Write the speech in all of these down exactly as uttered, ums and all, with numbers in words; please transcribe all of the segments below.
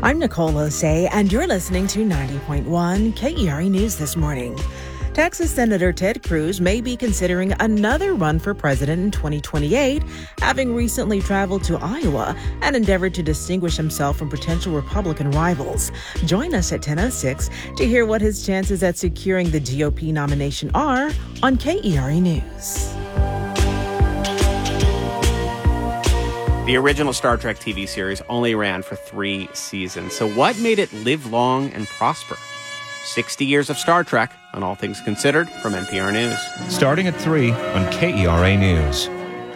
I'm Nicole Osei, and you're listening to ninety point one K E R E News this morning. Texas Senator Ted Cruz may be considering another run for president in twenty twenty-eight, having recently traveled to Iowa and endeavored to distinguish himself from potential Republican rivals. Join us at ten oh six to hear what his chances at securing the G O P nomination are on K E R E News. The original Star Trek T V series only ran for three seasons. So what made it live long and prosper? sixty years of Star Trek on All Things Considered from N P R News. Starting at three on K E R A News.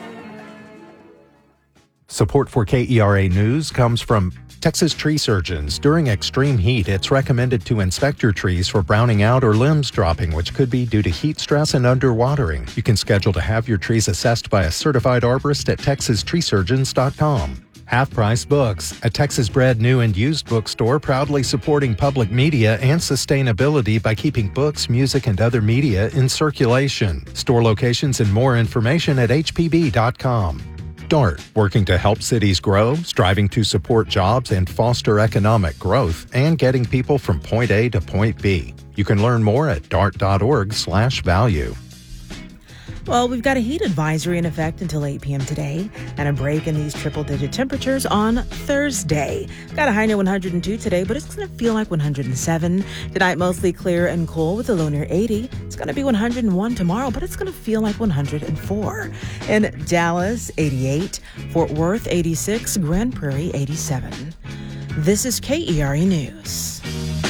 Support for K E R A News comes from Texas Tree Surgeons. During extreme heat, it's recommended to inspect your trees for browning out or limbs dropping, which could be due to heat stress and underwatering. You can schedule to have your trees assessed by a certified arborist at texas tree surgeons dot com. Half Price Books, a Texas-bred new and used bookstore proudly supporting public media and sustainability by keeping books, music, and other media in circulation. Store locations and more information at h p b dot com. DART, working to help cities grow, striving to support jobs and foster economic growth, and getting people from point A to point B. You can learn more at dart dot org slash value. Well, we've got a heat advisory in effect until eight p.m. today and a break in these triple-digit temperatures on Thursday. Got a high near one hundred two today, but it's going to feel like one hundred seven. Tonight, mostly clear and cool with a low near eighty. It's going to be one hundred one tomorrow, but it's going to feel like one hundred four. In Dallas, eighty-eight. Fort Worth, eighty-six. Grand Prairie, eighty-seven. This is K E R E News.